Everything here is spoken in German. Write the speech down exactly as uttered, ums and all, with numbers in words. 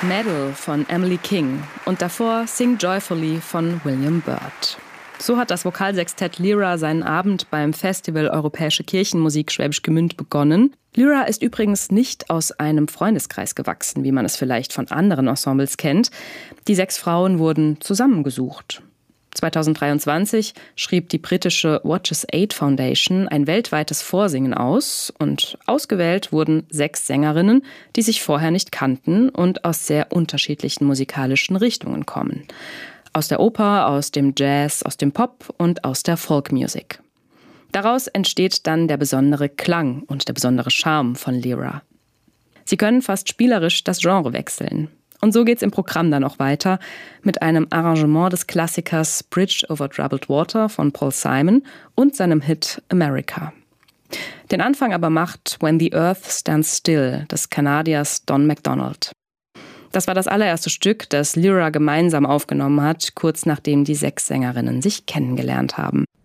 Medal von Emily King und davor Sing Joyfully von William Byrd. So hat das Vokalsextett Lyra seinen Abend beim Festival Europäische Kirchenmusik Schwäbisch Gmünd begonnen. Lyra ist übrigens nicht aus einem Freundeskreis gewachsen, wie man es vielleicht von anderen Ensembles kennt. Die sechs Frauen wurden zusammengesucht. zweitausenddreiundzwanzig schrieb die britische Watches Aid Foundation ein weltweites Vorsingen aus und ausgewählt wurden sechs Sängerinnen, die sich vorher nicht kannten und aus sehr unterschiedlichen musikalischen Richtungen kommen. Aus der Oper, aus dem Jazz, aus dem Pop und aus der Folkmusik. Daraus entsteht dann der besondere Klang und der besondere Charme von Lyra. Sie können fast spielerisch das Genre wechseln. Und so geht's im Programm dann auch weiter mit einem Arrangement des Klassikers Bridge over Troubled Water von Paul Simon und seinem Hit America. Den Anfang aber macht When the Earth Stands Still des Kanadiers Don MacDonald. Das war das allererste Stück, das Lyra gemeinsam aufgenommen hat, kurz nachdem die sechs Sängerinnen sich kennengelernt haben.